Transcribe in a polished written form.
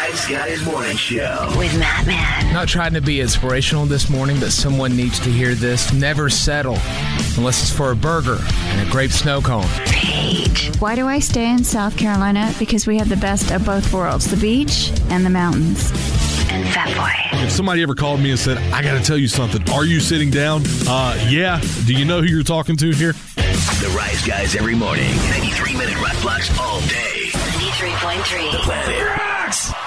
Rise Guys Morning Show with Matt Man. Not trying to be inspirational this morning, but someone needs to hear this. Never settle unless it's for a burger and a grape snow cone. Paige. Why do I stay in South Carolina? Because we have the best of both worlds, the beach and the mountains. And Fatboy. If somebody ever called me and said, I got to tell you something, are you sitting down? Yeah. Do you know who you're talking to here? The Rise Guys every morning. 93-minute rock blocks all day. 93.3. The Planet Rocks.